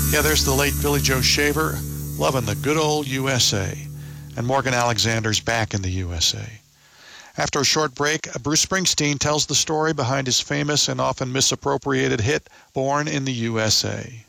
Yeah, there's the late Billy Joe Shaver, loving the good old USA. And Morgan Alexander's back in the USA. After a short break, Bruce Springsteen tells the story behind his famous and often misappropriated hit, Born in the USA.